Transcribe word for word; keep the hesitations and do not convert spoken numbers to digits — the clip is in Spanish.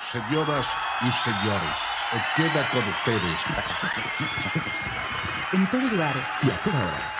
señoras y señores, queda con ustedes En todo lugar y a toda hora.